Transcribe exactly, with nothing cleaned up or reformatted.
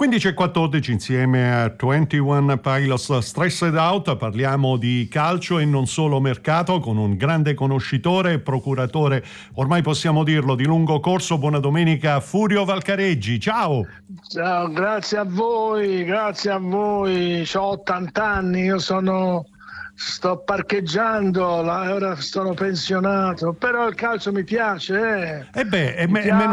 quindici e quattordici insieme a ventuno Pilots Stressed Out parliamo di calcio e non solo mercato con un grande conoscitore e procuratore, ormai possiamo dirlo, di lungo corso. Buona domenica Furio Valcareggi, ciao! Ciao, grazie a voi, grazie a voi, ho ottanta anni, io sono... sto parcheggiando, ora sono pensionato, però il calcio mi piace. Eh, e beh, è, mi me- piace. meno